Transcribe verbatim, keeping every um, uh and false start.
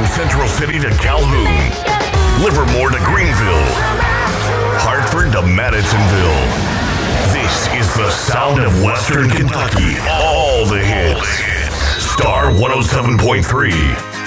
From Central City to Calhoun, Livermore to Greenville, Hartford to Madisonville. This is the sound of Western Kentucky. All the hits. Star one oh seven point three.